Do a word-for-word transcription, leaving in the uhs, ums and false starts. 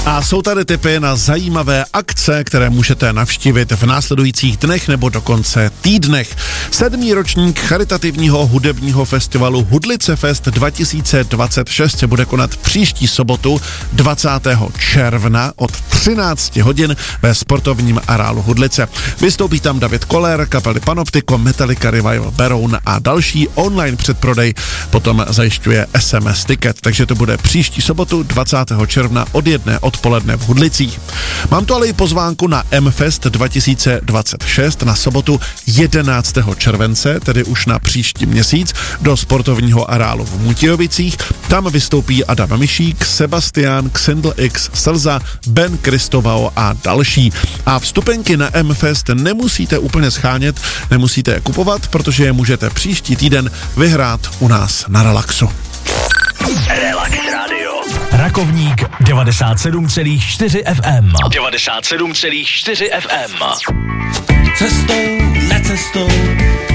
A jsou tady tipy na zajímavé akce, které můžete navštívit v následujících dnech nebo dokonce týdnech. Sedmý ročník charitativního hudebního festivalu Hudlice Fest dva tisíce dvacet šest se bude konat příští sobotu dvacátého června od třináct hodin ve sportovním areálu Hudlice. Vystoupí tam David Koller, kapely Panoptiko, Metallica, Revival, Baron a další. Online předprodej potom zajišťuje S M S Ticket, takže to bude příští sobotu dvacátého června od jedné odpoledne v Hudlicích. Mám tu ale i pozvánku na M-Fest dva tisíce dvacet šest na sobotu jedenáctého července, tedy už na příští měsíc, do sportovního areálu v Mutějovicích. Tam vystoupí Adam Mišík, Sebastian, Xindl X, Slza, Ben Kristovao a další. A vstupenky na M-Fest nemusíte úplně schánět, nemusíte je kupovat, protože je můžete příští týden vyhrát u nás na Relaxu. Relax Radio. Rakovník devadesát sedm celá čtyři F M. devadesát sedm celá čtyři F M. Cestou, necestou,